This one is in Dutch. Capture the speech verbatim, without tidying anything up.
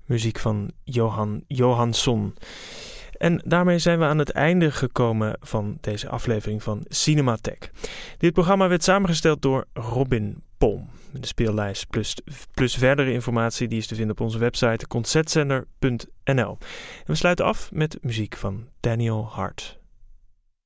Muziek van Johan Johansson. En daarmee zijn we aan het einde gekomen van deze aflevering van Cinematheek. Dit programma werd samengesteld door Robin Pom. De speellijst plus, plus verdere informatie die is te vinden op onze website concertzender punt n l. En we sluiten af met muziek van Daniel Hart.